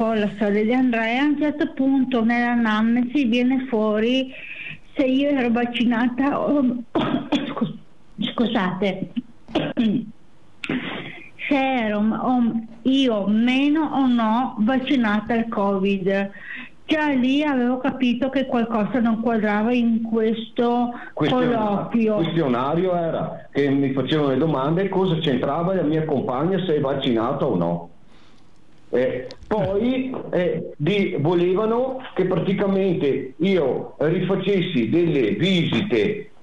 po' la storia di Andrea. A un certo punto nell'anamnesi viene fuori se io ero vaccinata o scusate, se ero io meno o no vaccinata al Covid. Già lì avevo capito che qualcosa non quadrava in questo colloquio. Il questionario era che mi facevano le domande cosa c'entrava la mia compagna se è vaccinata o no. Poi volevano che praticamente io rifacessi delle visite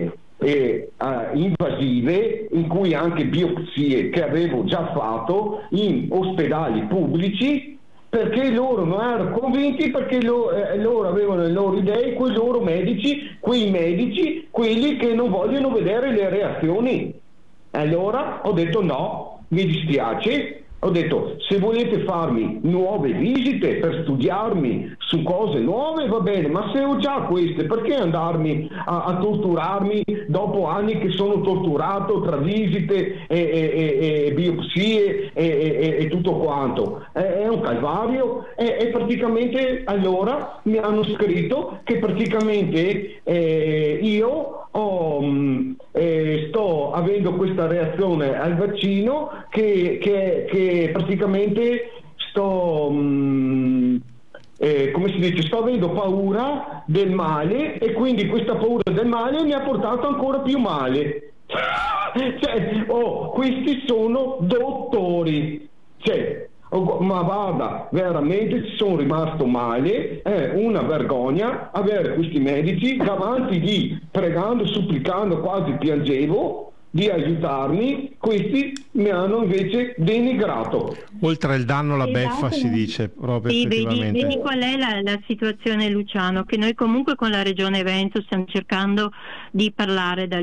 invasive, in cui anche biopsie che avevo già fatto in ospedali pubblici, perché loro non erano convinti, perché loro avevano le loro idee, quei medici, quelli che non vogliono vedere le reazioni. Allora ho detto no, mi dispiace. Ho detto, se volete farmi nuove visite per studiarmi su cose nuove va bene, ma se ho già queste, perché andarmi a torturarmi dopo anni che sono torturato tra visite e biopsie e tutto quanto? È un calvario. E praticamente allora mi hanno scritto che praticamente io sto avendo questa reazione al vaccino che praticamente sto avendo paura del male, e quindi questa paura del male mi ha portato ancora più male. Questi sono dottori, ma guarda, veramente ci sono rimasto male. È una vergogna avere questi medici davanti, pregando, supplicando, quasi piangevo di aiutarmi. Questi mi hanno invece denigrato. Oltre al danno la beffa, si dice proprio. Sì, effettivamente. vedi qual è la situazione, Luciano, che noi comunque con la Regione Veneto stiamo cercando di parlare dal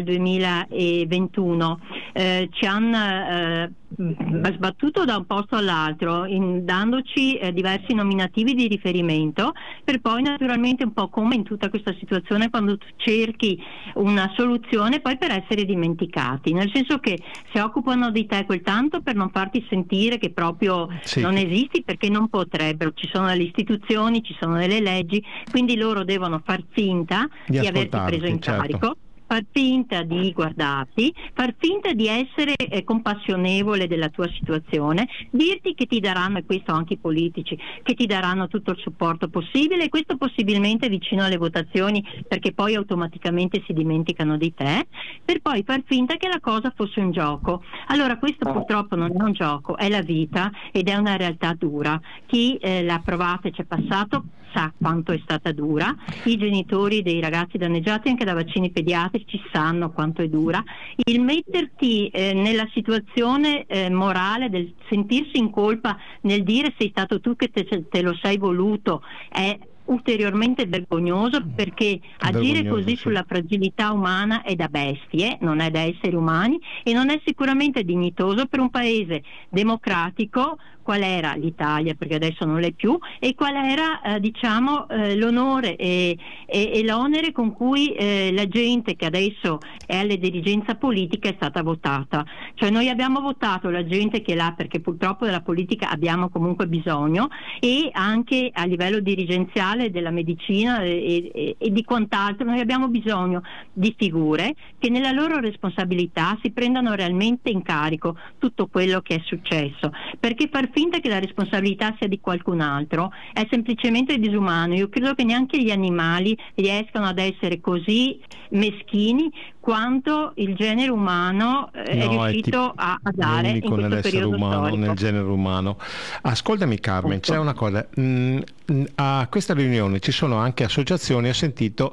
2021. Ci hanno sbattuto da un posto all'altro, dandoci diversi nominativi di riferimento, per poi naturalmente, un po' come in tutta questa situazione, quando tu cerchi una soluzione, poi per essere dimenticati, nel senso che si occupano di te quel tanto per non farti sentire che proprio non esisti, perché non potrebbero. Ci sono le istituzioni, ci sono delle leggi, quindi loro devono far finta di averti preso in carico, far finta di guardarti, far finta di essere compassionevole della tua situazione, dirti che ti daranno, e questo anche i politici, che ti daranno tutto il supporto possibile, e questo possibilmente vicino alle votazioni, perché poi automaticamente si dimenticano di te, per poi far finta che la cosa fosse un gioco. Allora questo purtroppo non è un gioco, è la vita ed è una realtà dura. Chi l'ha provata e ci è passato sa quanto è stata dura. I genitori dei ragazzi danneggiati anche da vaccini pediatrici sanno quanto è dura. Il metterti nella situazione morale del sentirsi in colpa nel dire sei stato tu che te lo sei voluto è ulteriormente vergognoso, perché agire così sulla fragilità umana è da bestie, non è da esseri umani, e non è sicuramente dignitoso per un paese democratico qual era l'Italia, perché adesso non l'è più, e qual era l'onore e l'onere con cui la gente che adesso è alla dirigenza politica è stata votata. Cioè noi abbiamo votato la gente che è là perché purtroppo della politica abbiamo comunque bisogno, e anche a livello dirigenziale della medicina e di quant'altro noi abbiamo bisogno di figure che nella loro responsabilità si prendano realmente in carico tutto quello che è successo, perché far finta che la responsabilità sia di qualcun altro è semplicemente disumano. Io credo che neanche gli animali riescano ad essere così meschini quanto il genere umano è riuscito a dare in questo periodo storico. Nel genere umano. Ascoltami Carmen, c'è una cosa, a questa riunione ci sono anche associazioni, ho sentito,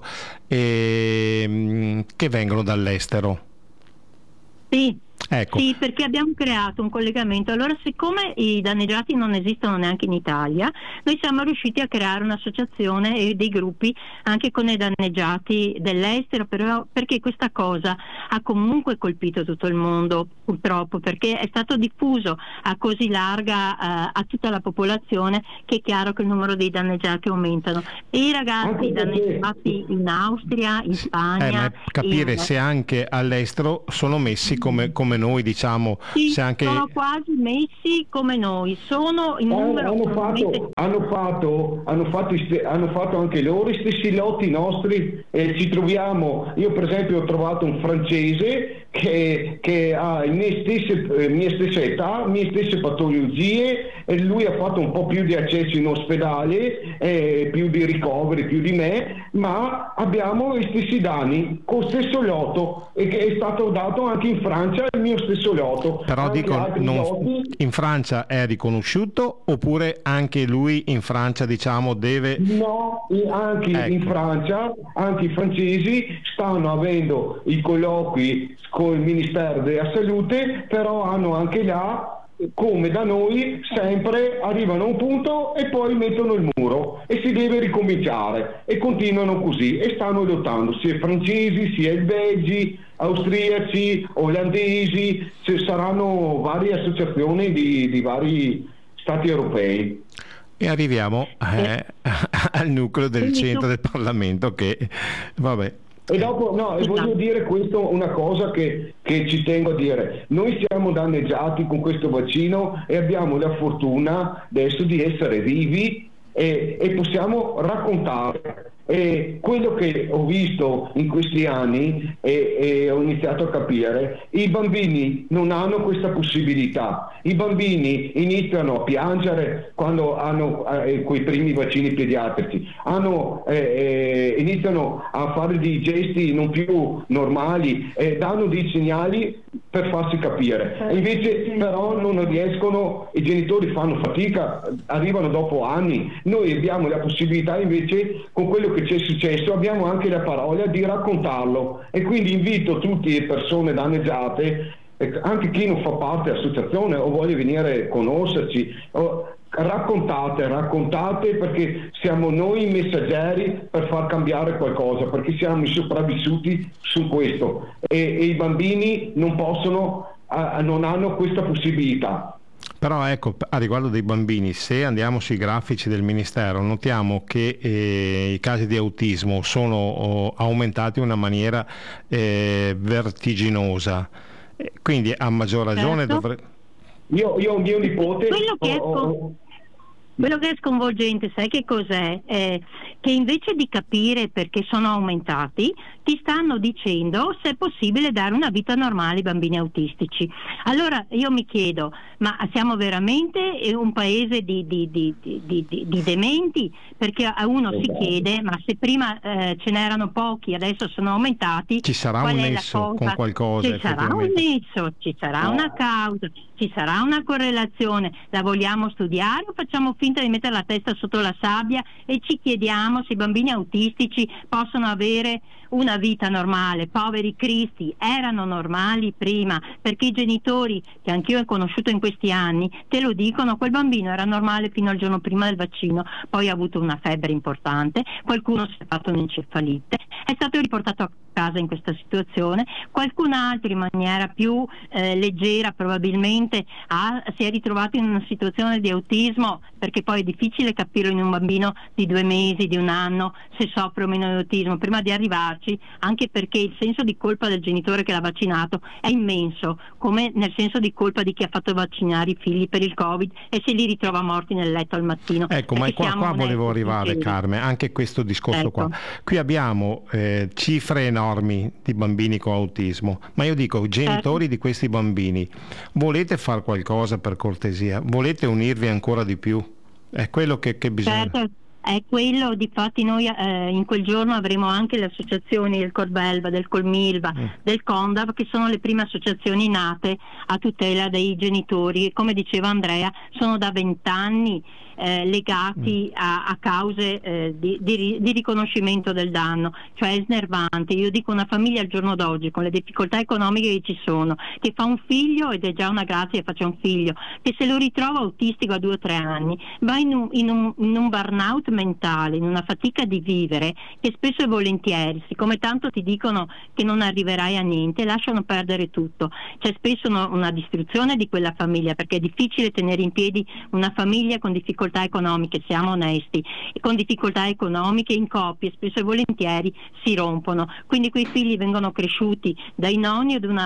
che vengono dall'estero. Sì. Ecco. Sì, perché abbiamo creato un collegamento. Allora, siccome i danneggiati non esistono neanche in Italia, noi siamo riusciti a creare un'associazione e dei gruppi anche con i danneggiati dell'estero, però perché questa cosa ha comunque colpito tutto il mondo, purtroppo, perché è stato diffuso a così larga a tutta la popolazione, che è chiaro che il numero dei danneggiati aumentano. E i ragazzi danneggiati in Austria, in Spagna, ma capire se anche all'estero sono messi come come noi, diciamo, sì, se anche... sono quasi messi come noi, sono in numero hanno fatto anche loro i stessi lotti nostri. Ci troviamo, io per esempio ho trovato un francese che ha le mie stesse età, mie stesse patologie, e lui ha fatto un po' più di accesso in ospedale, più di ricoveri, più di me, ma abbiamo gli stessi danni col stesso lotto, e che è stato dato anche in Francia il mio stesso lotto. Però dico, in Francia è riconosciuto, oppure anche lui in Francia, diciamo, deve... No, anche in Francia, anche i francesi stanno avendo i colloqui con il Ministero della Salute, però hanno anche là, come da noi, sempre arrivano a un punto e poi mettono il muro e si deve ricominciare, e continuano così e stanno lottando, sia i francesi, sia i belgi, austriaci, olandesi, ci saranno varie associazioni di vari stati europei. E arriviamo al nucleo del centro del Parlamento, che vabbè. E dopo, voglio dire questo, una cosa che ci tengo a dire: noi siamo danneggiati con questo vaccino e abbiamo la fortuna adesso di essere vivi e possiamo raccontare. E quello che ho visto in questi anni e ho iniziato a capire, i bambini non hanno questa possibilità. I bambini iniziano a piangere quando hanno quei primi vaccini pediatrici, iniziano a fare dei gesti non più normali, danno dei segnali per farsi capire. Invece però non riescono, i genitori fanno fatica, arrivano dopo anni. Noi abbiamo la possibilità, invece, con quello che ci è successo, abbiamo anche la parola di raccontarlo, e quindi invito tutte le persone danneggiate, anche chi non fa parte dell'associazione o vuole venire a conoscerci, raccontate, perché siamo noi i messaggeri per far cambiare qualcosa, perché siamo i sopravvissuti su questo, e i bambini non hanno questa possibilità. Però ecco, a riguardo dei bambini, se andiamo sui grafici del Ministero, notiamo che i casi di autismo sono aumentati in una maniera vertiginosa, quindi a maggior ragione Io ho un mio nipote... Quello che è sconvolgente, sai che cos'è? Che invece di capire perché sono aumentati, ti stanno dicendo se è possibile dare una vita normale ai bambini autistici. Allora io mi chiedo, ma siamo veramente un paese di dementi? Perché a uno si chiede, ma se prima ce n'erano pochi, adesso sono aumentati, ci sarà un nesso con qualcosa? Ci sarà un nesso, ci sarà una causa, ci sarà una correlazione. La vogliamo studiare o facciamo finta di mettere la testa sotto la sabbia e ci chiediamo se i bambini autistici possono avere una vita normale? Poveri cristi, erano normali prima, perché i genitori, che anch'io ho conosciuto in questi anni, te lo dicono: quel bambino era normale fino al giorno prima del vaccino, poi ha avuto una febbre importante, qualcuno si è fatto un'encefalite, è stato riportato a casa in questa situazione, qualcun altro in maniera più leggera probabilmente si è ritrovato in una situazione di autismo, perché poi è difficile capirlo in un bambino di 2 mesi, di 1 anno, se soffre o meno di autismo prima di arrivarci, anche perché il senso di colpa del genitore che l'ha vaccinato è immenso, come nel senso di colpa di chi ha fatto vaccinare i figli per il Covid e se li ritrova morti nel letto al mattino. Ecco, ma qua volevo arrivare, Carmen, anche questo discorso qua. Qui abbiamo cifre enormi di bambini con autismo, ma io dico, genitori di questi bambini, volete fare qualcosa per cortesia? Volete unirvi ancora di più? È quello che bisogna... Certo. È quello, difatti noi in quel giorno avremo anche le associazioni del Corbelva, del Colmilva, del Condav, che sono le prime associazioni nate a tutela dei genitori, e come diceva Andrea sono da 20 anni legati a cause di riconoscimento del danno, cioè è snervante. Io dico, una famiglia al giorno d'oggi con le difficoltà economiche che ci sono, che fa un figlio, ed è già una grazia che faccia un figlio, che se lo ritrova autistico a 2 o 3 anni va in un burnout mentale, in una fatica di vivere, che spesso e volentieri, siccome tanto ti dicono che non arriverai a niente, lasciano perdere tutto. C'è spesso una distruzione di quella famiglia, perché è difficile tenere in piedi una famiglia con difficoltà economiche, siamo onesti, e con difficoltà economiche in coppie spesso e volentieri si rompono, quindi quei figli vengono cresciuti dai nonni o da una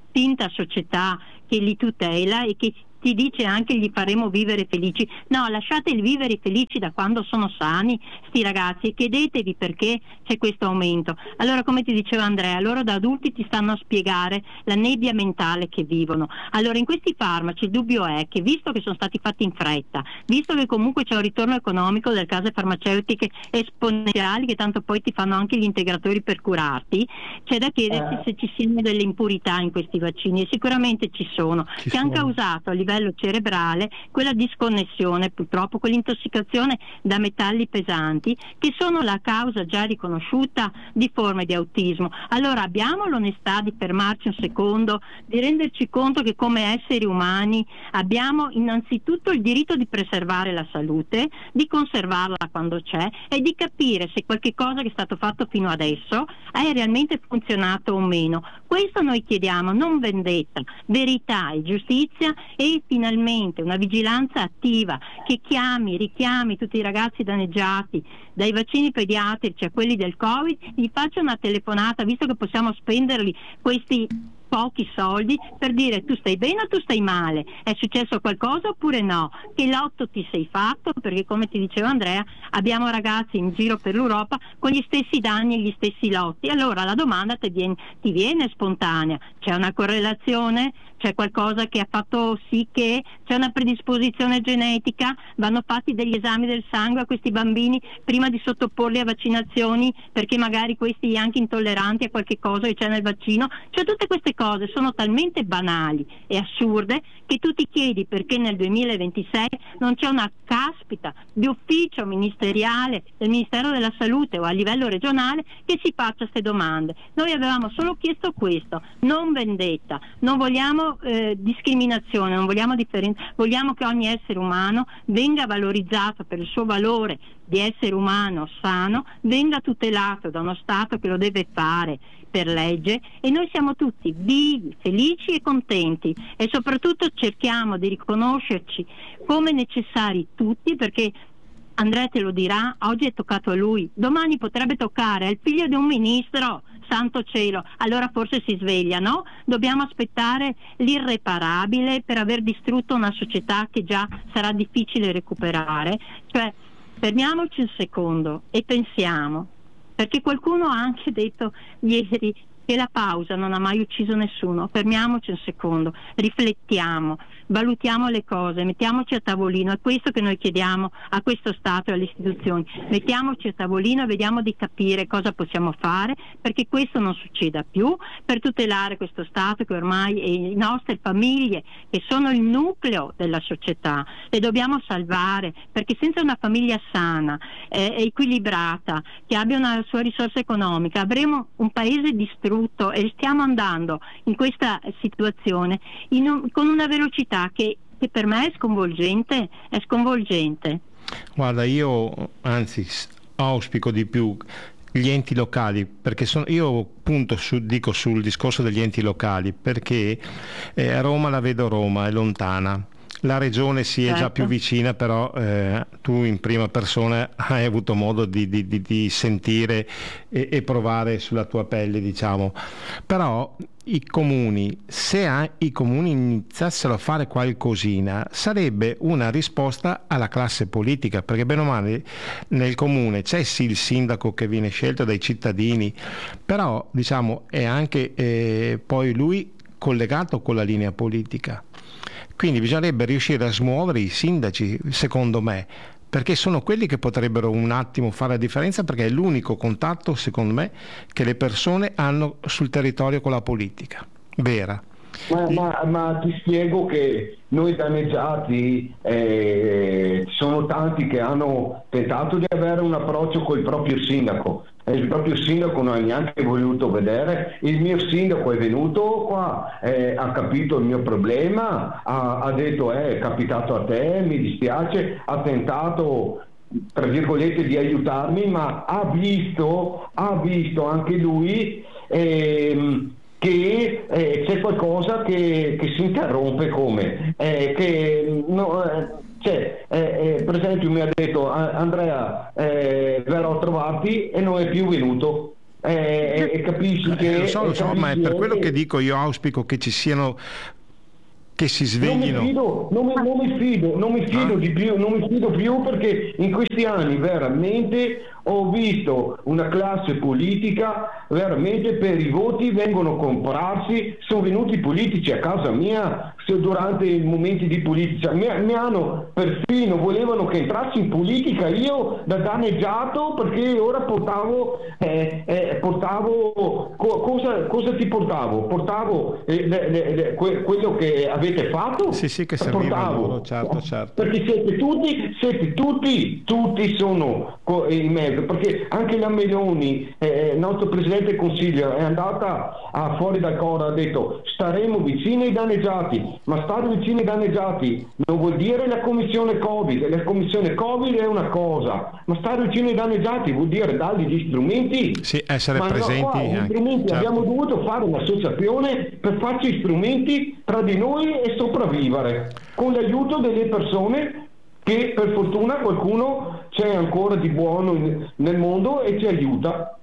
finta società che li tutela e che ti dice anche gli faremo vivere felici. No, lasciateli vivere felici da quando sono sani sti ragazzi, e chiedetevi perché c'è questo aumento. Allora, come ti diceva Andrea, loro da adulti ti stanno a spiegare la nebbia mentale che vivono. Allora, in questi farmaci il dubbio è che, visto che sono stati fatti in fretta, visto che comunque c'è un ritorno economico delle case farmaceutiche esponenziali, che tanto poi ti fanno anche gli integratori per curarti, c'è da chiedersi se ci siano delle impurità in questi vaccini, e sicuramente ci sono, che hanno causato a livello cerebrale quella disconnessione, purtroppo quell'intossicazione da metalli pesanti, che sono la causa già riconosciuta di forme di autismo. Allora abbiamo l'onestà di fermarci un secondo, di renderci conto che come esseri umani abbiamo innanzitutto il diritto di preservare la salute, di conservarla quando c'è, e di capire se qualche cosa che è stato fatto fino adesso è realmente funzionato o meno. Questo noi chiediamo, non vendetta, verità e giustizia, e finalmente una vigilanza attiva che richiami tutti i ragazzi danneggiati dai vaccini pediatrici a quelli del Covid, gli faccia una telefonata, visto che possiamo spenderli questi pochi soldi, per dire: tu stai bene o tu stai male, è successo qualcosa oppure no, che lotto ti sei fatto, perché come ti diceva Andrea abbiamo ragazzi in giro per l'Europa con gli stessi danni e gli stessi lotti. Allora la domanda ti viene spontanea: c'è una correlazione? C'è qualcosa che ha fatto sì che c'è una predisposizione genetica? Vanno fatti degli esami del sangue a questi bambini prima di sottoporli a vaccinazioni, perché magari questi anche intolleranti a qualche cosa che c'è nel vaccino? Cioè, tutte queste cose sono talmente banali e assurde che tu ti chiedi perché nel 2026 non c'è una caspita di ufficio ministeriale del Ministero della Salute o a livello regionale che si faccia queste domande. Noi avevamo solo chiesto questo: non vendetta, non vogliamo discriminazione, non vogliamo differenza, vogliamo che ogni essere umano venga valorizzato per il suo valore di essere umano sano, venga tutelato da uno Stato che lo deve fare per legge, e noi siamo tutti vivi, felici e contenti, e soprattutto cerchiamo di riconoscerci come necessari tutti, perché Andrea te lo dirà, oggi è toccato a lui, domani potrebbe toccare al figlio di un ministro, santo cielo, allora forse si sveglia, no? Dobbiamo aspettare l'irreparabile per aver distrutto una società che già sarà difficile recuperare. Cioè, fermiamoci un secondo e pensiamo, perché qualcuno ha anche detto ieri che la pausa non ha mai ucciso nessuno. Fermiamoci un secondo, riflettiamo, valutiamo le cose, mettiamoci a tavolino. È questo che noi chiediamo a questo Stato e alle istituzioni: mettiamoci a tavolino e vediamo di capire cosa possiamo fare perché questo non succeda più, per tutelare questo Stato che ormai e le nostre famiglie, che sono il nucleo della società, le dobbiamo salvare, perché senza una famiglia sana, equilibrata, che abbia una sua risorsa economica, avremo un paese distrutto, e stiamo andando in questa situazione con una velocità che per me è sconvolgente. Guarda, io anzi auspico di più gli enti locali, perché io punto dico sul discorso degli enti locali, perché Roma la vedo, Roma è lontana. La regione è già più vicina, però tu in prima persona hai avuto modo di sentire e provare sulla tua pelle, diciamo. Però i comuni, se i comuni iniziassero a fare qualcosina, sarebbe una risposta alla classe politica, perché bene o male nel comune c'è sì il sindaco che viene scelto dai cittadini, però diciamo è anche poi lui collegato con la linea politica. Quindi bisognerebbe riuscire a smuovere i sindaci, secondo me, perché sono quelli che potrebbero un attimo fare la differenza, perché è l'unico contatto, secondo me, che le persone hanno sul territorio con la politica vera. Ma ti spiego che noi danneggiati sono tanti che hanno tentato di avere un approccio col proprio sindaco. Il proprio sindaco non ha neanche voluto vedere. Il mio sindaco è venuto qua, ha capito il mio problema, ha detto è capitato a te, mi dispiace, ha tentato tra virgolette di aiutarmi, ma ha visto anche lui che c'è qualcosa che si interrompe, come per esempio mi ha detto Andrea verrò a trovarti, e non è più venuto. e capisci che... Lo so, ma è per quello che dico, io auspico che ci siano, che si sveglino. Non mi fido di più, non mi fido più, perché in questi anni veramente ho visto una classe politica veramente per i voti vengono comprarsi, sono venuti i politici a casa mia durante i momenti di politica, mi hanno perfino, volevano che entrassi in politica io da danneggiato, perché ora portavo cosa ti portavo? Portavo quello che avete fatto? Sì, che serviva loro, certo. Perché siete tutti sono in mezzo, perché anche la Meloni, il nostro Presidente del Consiglio, è andata fuori dal coro, ha detto staremo vicini ai danneggiati, ma stare vicini ai danneggiati non vuol dire la commissione Covid è una cosa, ma stare vicini ai danneggiati vuol dire dargli gli strumenti, essere presenti certo. Abbiamo dovuto fare un'associazione per farci strumenti tra di noi e sopravvivere, con l'aiuto delle persone che per fortuna qualcuno c'è ancora di buono nel mondo e ci aiuta.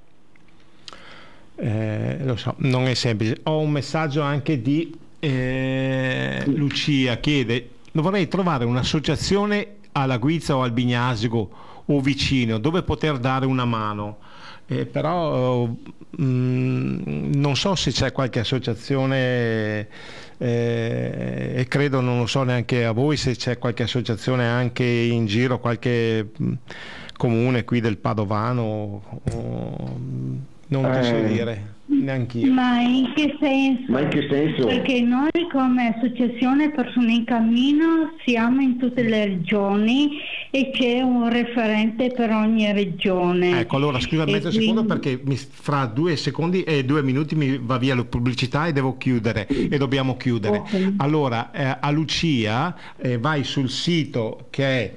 Lo so, non è semplice. Ho un messaggio anche di Lucia, chiede: vorrei trovare un'associazione alla Guizza o al Bignasico o vicino dove poter dare una mano, però non so se c'è qualche associazione, e credo, non lo so neanche a voi, se c'è qualche associazione anche in giro, qualche comune qui del Padovano, non ti so dire neanch'io. Ma in che senso? Perché noi come associazione Persone in Cammino siamo in tutte le regioni e c'è un referente per ogni regione. Ecco, allora scusa mezzo secondo, perché fra 2 secondi e 2 minuti mi va via la pubblicità e devo chiudere, e dobbiamo chiudere. Okay. Allora a Lucia vai sul sito che è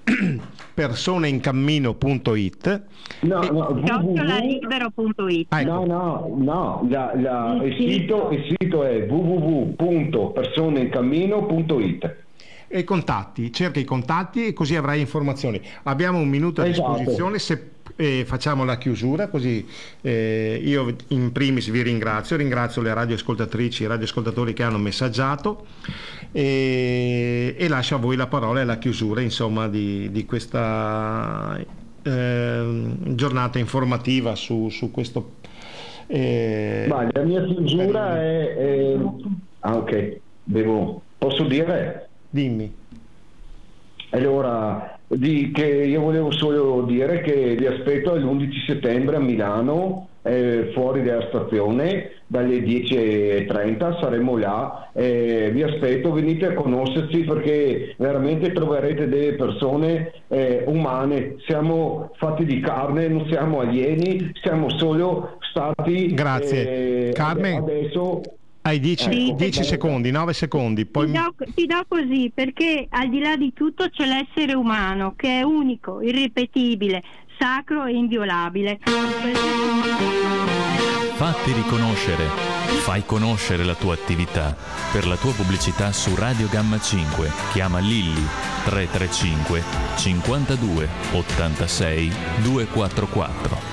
personeincammino.it libero.it. Il sito è www.personeincammino.it e contatti, cerca i contatti e così avrai informazioni. Abbiamo un minuto a disposizione, se facciamo la chiusura, così io in primis vi ringrazio le radioascoltatrici e radioascoltatori che hanno messaggiato, e lascio a voi la parola e la chiusura, insomma, di questa giornata informativa su questo. La mia chiusura è ok, posso dire? Dimmi. Allora, che io volevo solo dire che vi aspetto l'11 settembre a Milano, fuori dalla stazione, dalle 10:30 saremo là, vi aspetto, venite a conoscerci, perché veramente troverete delle persone umane, siamo fatti di carne, non siamo alieni, siamo solo stati... Grazie. Carmen, adesso... Hai 10 secondi, 9 secondi. Poi... Ti do così, perché al di là di tutto c'è l'essere umano, che è unico, irripetibile, sacro e inviolabile. Fatti riconoscere, fai conoscere la tua attività. Per la tua pubblicità su Radio Gamma 5 chiama Lilli 335 52 86 244.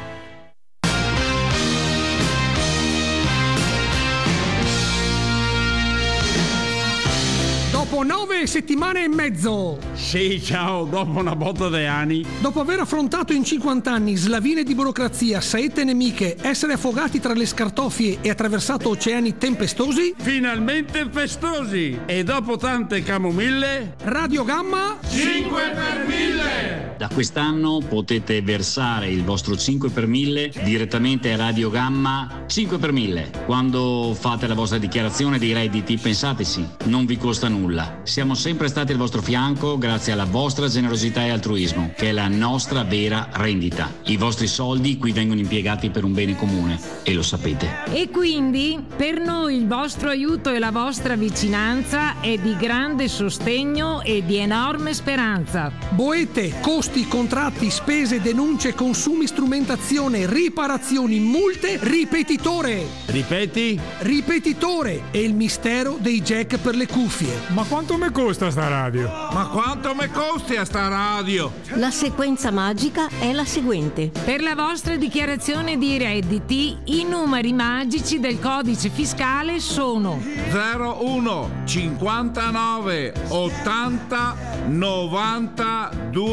Dopo 9 settimane e mezzo. Sì, ciao, dopo una botta di anni. Dopo aver affrontato in 50 anni slavine di burocrazia, saette nemiche, essere affogati tra le scartoffie e attraversato oceani tempestosi, finalmente festosi. E dopo tante camomille, Radio Gamma 5 per 1000. Da quest'anno potete versare il vostro 5 per 1000 direttamente a Radio Gamma 5 per 1000. Quando fate la vostra dichiarazione dei redditi, pensateci, non vi costa nulla. Siamo sempre stati al vostro fianco grazie alla vostra generosità e altruismo, che è la nostra vera rendita. I vostri soldi qui vengono impiegati per un bene comune, e lo sapete. E quindi per noi il vostro aiuto e la vostra vicinanza è di grande sostegno e di enorme speranza. Boete, costi costi, contratti, spese, denunce, consumi, strumentazione, riparazioni, multe, ripetitore. Ripeti? Ripetitore è il mistero dei jack per le cuffie. Ma quanto mi costa sta radio? Ma quanto mi costi a sta radio? La sequenza magica è la seguente. Per la vostra dichiarazione di redditi, i numeri magici del codice fiscale sono 01 59 80 90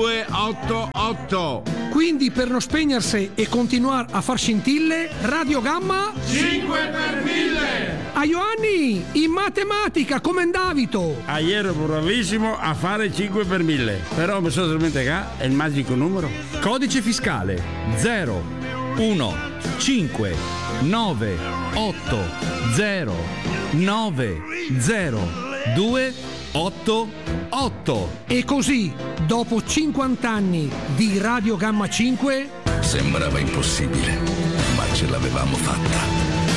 288. Quindi per non spegnersi e continuare a far scintille, Radio Gamma 5 per 1000. a Ioanni in matematica come Davito. Ieri ero bravissimo a fare 5 per 1000, però mi sono dimenticato è il magico numero. Codice fiscale 0 1 5 9 8 0 9 0 2 8 8. E così, dopo 50 anni di Radio Gamma 5, sembrava impossibile, ma ce l'avevamo fatta.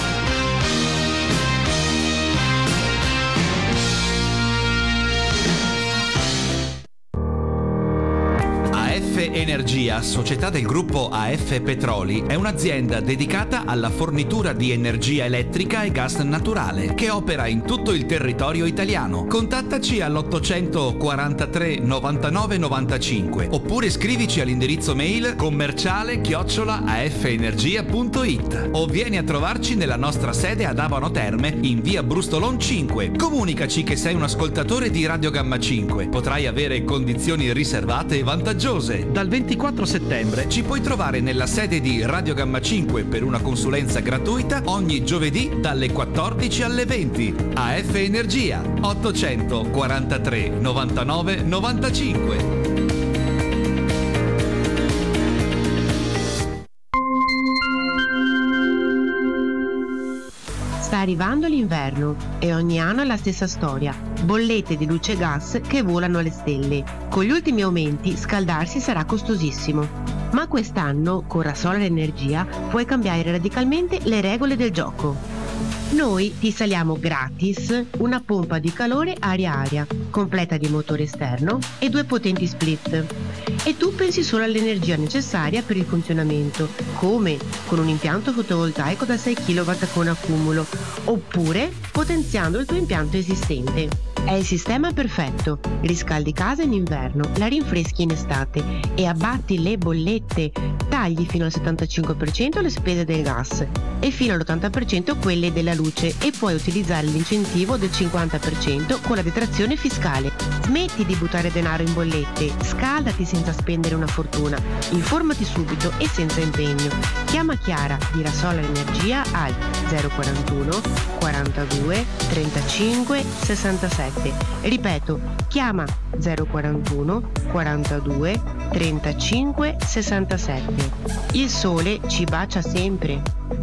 AF Energia, società del gruppo AF Petroli, è un'azienda dedicata alla fornitura di energia elettrica e gas naturale che opera in tutto il territorio italiano. Contattaci all'843 99 95 oppure scrivici all'indirizzo mail commerciale@afenergia.it o vieni a trovarci nella nostra sede ad Abano Terme in via Brustolon 5. Comunicaci che sei un ascoltatore di Radio Gamma 5. Potrai avere condizioni riservate e vantaggiose. Dal 24 settembre ci puoi trovare nella sede di Radio Gamma 5 per una consulenza gratuita ogni giovedì dalle 14 alle 20. AF Energia 843 99 95. Sta arrivando l'inverno e ogni anno è la stessa storia. Bollette di luce e gas che volano alle stelle. Con gli ultimi aumenti scaldarsi sarà costosissimo. Ma quest'anno con Rasolar Energia puoi cambiare radicalmente le regole del gioco. Noi ti instaliamo gratis una pompa di calore aria-aria, completa di motore esterno e 2 potenti split. E tu pensi solo all'energia necessaria per il funzionamento, come con un impianto fotovoltaico da 6 kW con accumulo, oppure potenziando il tuo impianto esistente. È il sistema perfetto. Riscaldi casa in inverno, la rinfreschi in estate e abbatti le bollette. Tagli fino al 75% le spese del gas e fino all'80% quelle della luce e puoi utilizzare l'incentivo del 50% con la detrazione fiscale. Smetti di buttare denaro in bollette, scaldati senza spendere una fortuna. Informati subito e senza impegno. Chiama Chiara di Rasolar Energia al 041 42 35 67. Ripeto, chiama 041 42 35 67. Il sole ci bacia sempre.